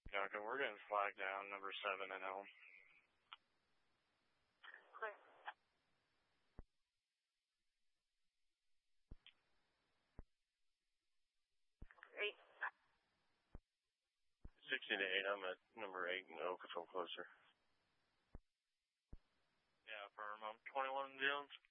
Okay, we're getting flagged down, number 7 and Elm. Clear. 8. 16 to 8, I'm at number 8 and Oak, if I'm closer. Yeah, affirm. I'm 21 Jones.